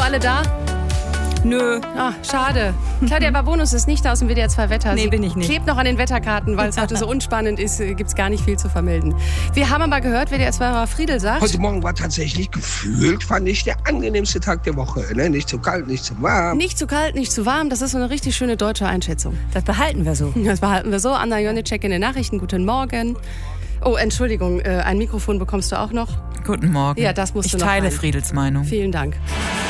alle da? Nö. Ah, schade. Claudia Barbonus ist nicht aus dem WDR 2 Wetter. Nee, Sie bin ich nicht. Klebt noch an den Wetterkarten, weil es heute so unspannend ist, gibt es gar nicht viel zu vermelden. Wir haben aber gehört, WDR 2 Friedel sagt... Heute Morgen war tatsächlich gefühlt, fand ich, der angenehmste Tag der Woche. Ne? Nicht zu kalt, nicht zu warm. Nicht zu kalt, nicht zu warm. Das ist so eine richtig schöne deutsche Einschätzung. Das behalten wir so. Das behalten wir so. Anna Jonitschek in den Nachrichten. Guten Morgen. Oh, Entschuldigung, ein Mikrofon bekommst du auch noch? Guten Morgen. Ja, das musst du noch Ich teile rein. Friedels Meinung. Vielen Dank.